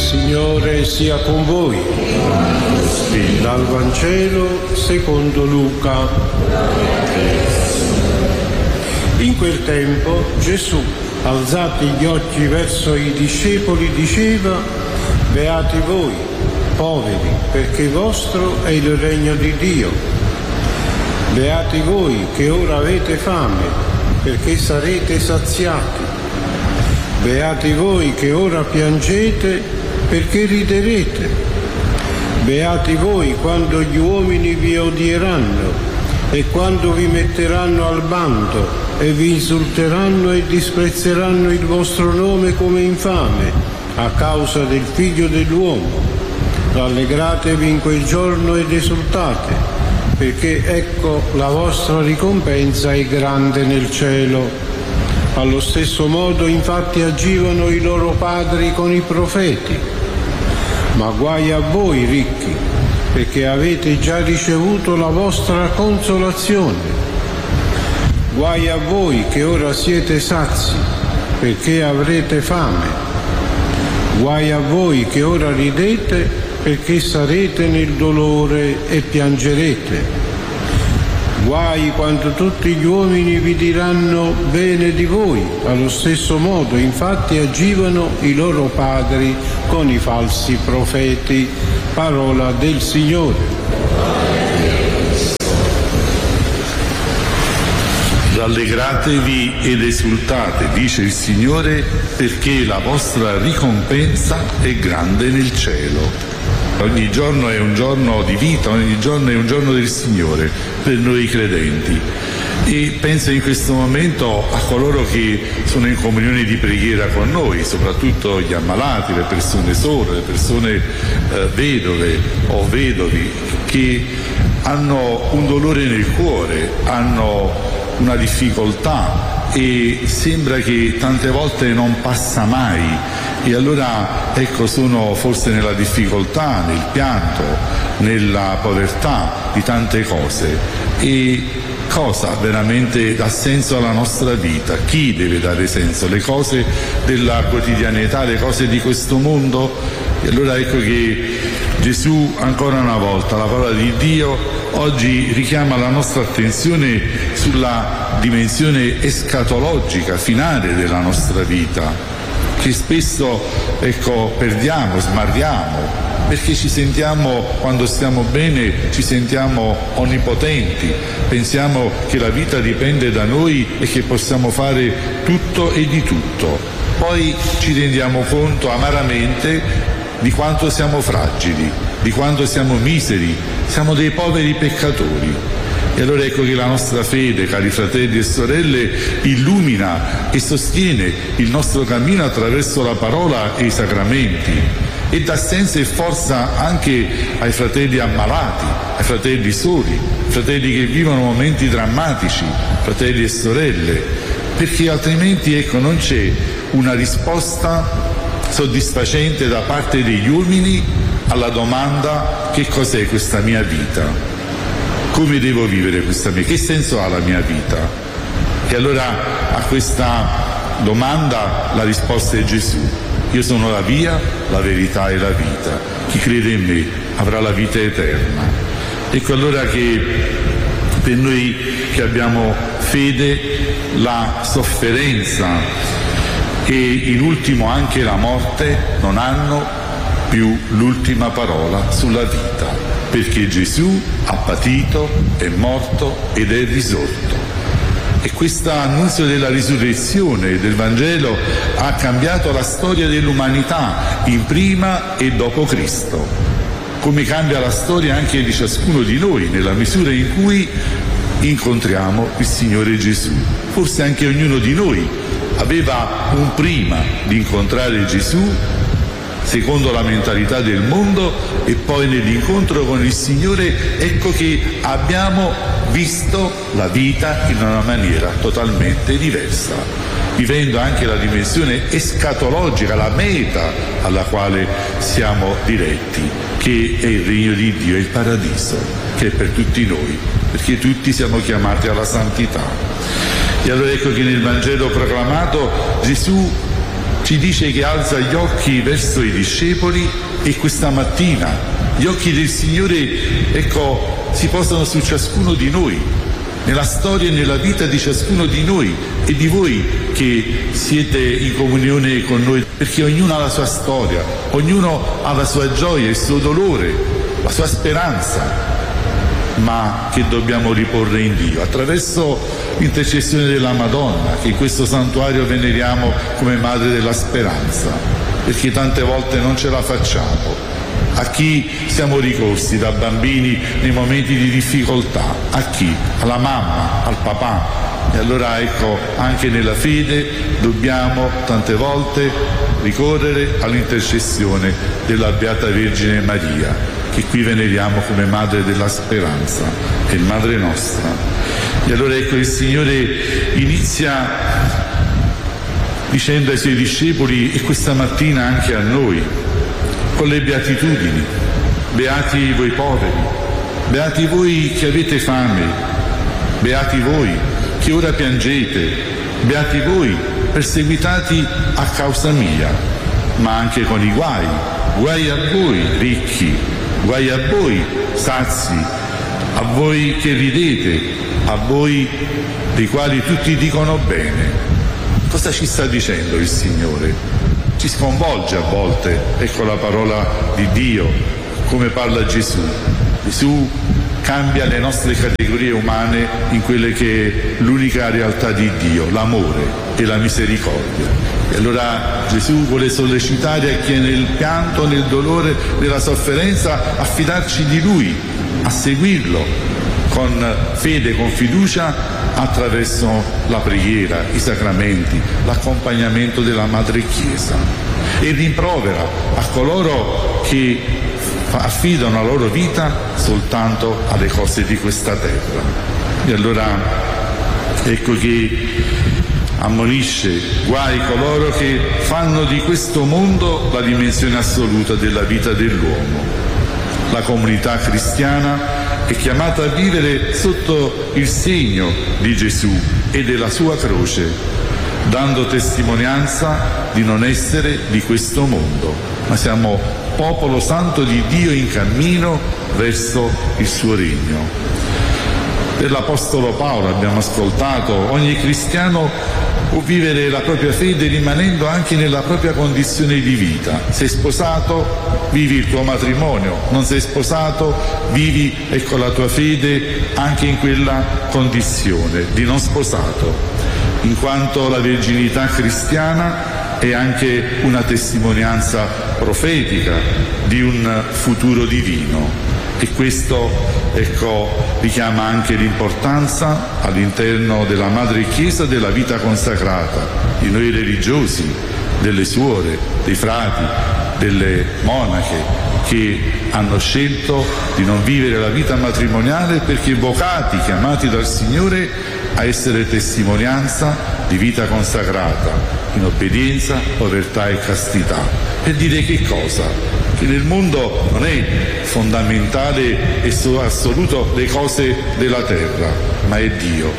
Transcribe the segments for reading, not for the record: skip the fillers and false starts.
Signore sia con voi. Dal Vangelo secondo Luca. In quel tempo Gesù, alzati gli occhi verso i discepoli, diceva: beati voi, poveri, perché vostro è il regno di Dio. Beati voi che ora avete fame, perché sarete saziati. Beati voi che ora piangete, perché riderete. Beati voi quando gli uomini vi odieranno e quando vi metteranno al bando e vi insulteranno e disprezzeranno il vostro nome come infame a causa del Figlio dell'uomo. Rallegratevi in quel giorno ed esultate, perché ecco la vostra ricompensa è grande nel cielo. Allo stesso modo infatti agivano i loro padri con i profeti. Ma guai a voi ricchi, perché avete già ricevuto la vostra consolazione. Guai a voi che ora siete sazi, perché avrete fame. Guai a voi che ora ridete, perché sarete nel dolore e piangerete. Guai quando tutti gli uomini vi diranno bene di voi. Allo stesso modo infatti agivano i loro padri con i falsi profeti. Parola del Signore. Rallegratevi ed esultate, dice il Signore, perché la vostra ricompensa è grande nel cielo. Ogni giorno è un giorno di vita, ogni giorno è un giorno del Signore per noi credenti. E penso in questo momento a coloro che sono in comunione di preghiera con noi, soprattutto gli ammalati, le persone sole, le persone vedove o vedovi, che hanno un dolore nel cuore, hanno una difficoltà e sembra che tante volte non passa mai. E allora ecco, sono forse nella difficoltà, nel pianto, nella povertà di tante cose. E cosa veramente dà senso alla nostra vita? Chi deve dare senso? Le cose della quotidianità, le cose di questo mondo? E allora ecco che Gesù, ancora una volta, la parola di Dio, oggi richiama la nostra attenzione sulla dimensione escatologica, finale della nostra vita, che spesso perdiamo, smarriamo, perché ci sentiamo, quando stiamo bene, ci sentiamo onnipotenti, pensiamo che la vita dipende da noi e che possiamo fare tutto e di tutto. Poi ci rendiamo conto amaramente di quanto siamo fragili, di quanto siamo miseri, siamo dei poveri peccatori. E allora ecco che la nostra fede, cari fratelli e sorelle, illumina e sostiene il nostro cammino attraverso la parola e i sacramenti e dà senso e forza anche ai fratelli ammalati, ai fratelli soli, fratelli che vivono momenti drammatici, fratelli e sorelle, perché altrimenti non c'è una risposta soddisfacente da parte degli uomini alla domanda: che cos'è questa mia vita? Come devo vivere questa mia? Che senso ha la mia vita? E allora a questa domanda la risposta è Gesù. Io sono la via, la verità e la vita. Chi crede in me avrà la vita eterna. Ecco allora che per noi che abbiamo fede, la sofferenza e in ultimo anche la morte non hanno più l'ultima parola sulla vita, perché Gesù ha patito, è morto ed è risorto. E questo annunzio della risurrezione del Vangelo ha cambiato la storia dell'umanità in prima e dopo Cristo, come cambia la storia anche di ciascuno di noi nella misura in cui incontriamo il Signore Gesù. Forse anche ognuno di noi aveva un prima di incontrare Gesù, secondo la mentalità del mondo, e poi nell'incontro con il Signore ecco che abbiamo visto la vita in una maniera totalmente diversa, vivendo anche la dimensione escatologica, la meta alla quale siamo diretti, che è il regno di Dio, il paradiso, che è per tutti noi, perché tutti siamo chiamati alla santità. E allora ecco che nel Vangelo proclamato Gesù ci dice che alza gli occhi verso i discepoli e questa mattina gli occhi del Signore, ecco, si posano su ciascuno di noi, nella storia e nella vita di ciascuno di noi e di voi che siete in comunione con noi, perché ognuno ha la sua storia, ognuno ha la sua gioia, il suo dolore, la sua speranza, ma che dobbiamo riporre in Dio attraverso l'intercessione della Madonna, che in questo santuario veneriamo come Madre della Speranza, perché tante volte non ce la facciamo. A chi siamo ricorsi da bambini nei momenti di difficoltà? A chi? Alla mamma, al papà. E allora ecco, anche nella fede dobbiamo tante volte ricorrere all'intercessione della Beata Vergine Maria, che qui veneriamo come Madre della Speranza e Madre nostra. E allora ecco, il Signore inizia dicendo ai Suoi discepoli, e questa mattina anche a noi, con le beatitudini: beati voi poveri, beati voi che avete fame, beati voi che ora piangete, beati voi perseguitati a causa mia, ma anche con i guai, guai a voi ricchi, guai a voi sazi, a voi che ridete, a voi dei quali tutti dicono bene. Cosa ci sta dicendo il Signore? Ci sconvolge a volte, ecco la parola di Dio, come parla Gesù. Gesù cambia le nostre categorie umane in quelle che è l'unica realtà di Dio, l'amore e la misericordia. E allora Gesù vuole sollecitare a chi è nel pianto, nel dolore, nella sofferenza, a fidarci di Lui, a seguirlo con fede, con fiducia, attraverso la preghiera, i sacramenti, l'accompagnamento della Madre Chiesa, e rimprovera a coloro che affidano la loro vita soltanto alle cose di questa terra. E allora ecco che ammonisce: guai coloro che fanno di questo mondo la dimensione assoluta della vita dell'uomo. La comunità cristiana è chiamata a vivere sotto il segno di Gesù e della sua croce, dando testimonianza di non essere di questo mondo, ma siamo popolo santo di Dio in cammino verso il suo regno. Per l'Apostolo Paolo abbiamo ascoltato: ogni cristiano può vivere la propria fede rimanendo anche nella propria condizione di vita. Sei sposato, vivi il tuo matrimonio; non sei sposato, vivi, ecco, la tua fede anche in quella condizione di non sposato, in quanto la verginità cristiana è anche una testimonianza profetica di un futuro divino. E questo, ecco, richiama anche l'importanza all'interno della Madre Chiesa della vita consacrata, di noi religiosi, delle suore, dei frati, delle monache, che hanno scelto di non vivere la vita matrimoniale perché vocati, chiamati dal Signore a essere testimonianza di vita consacrata, in obbedienza, povertà e castità. Per dire che cosa? Che nel mondo non è fondamentale e assoluto le cose della terra, ma è Dio.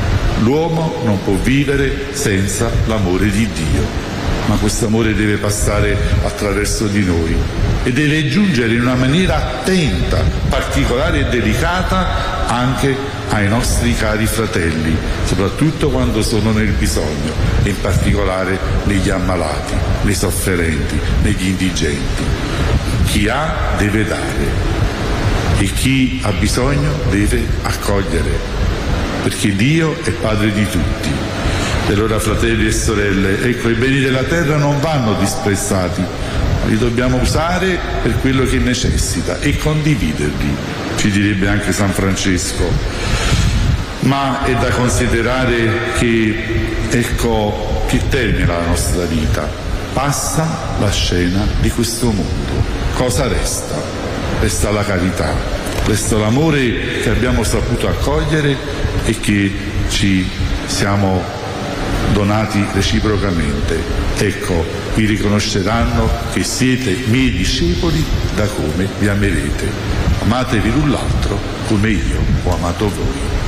L'uomo non può vivere senza l'amore di Dio, ma questo amore deve passare attraverso di noi e deve giungere in una maniera attenta, particolare e delicata anche ai nostri cari fratelli, soprattutto quando sono nel bisogno, e in particolare negli ammalati, nei sofferenti, negli indigenti. Chi ha deve dare e chi ha bisogno deve accogliere, perché Dio è Padre di tutti. E allora, fratelli e sorelle, ecco, i beni della terra non vanno disprezzati, li dobbiamo usare per quello che necessita e condividerli, ci direbbe anche San Francesco. Ma è da considerare che, ecco, che termina la nostra vita, passa la scena di questo mondo. Cosa resta? Resta la carità, resta l'amore che abbiamo saputo accogliere e che ci siamo donati reciprocamente. Ecco, vi riconosceranno che siete miei discepoli da come vi amerete. Amatevi l'un l'altro come io ho amato voi.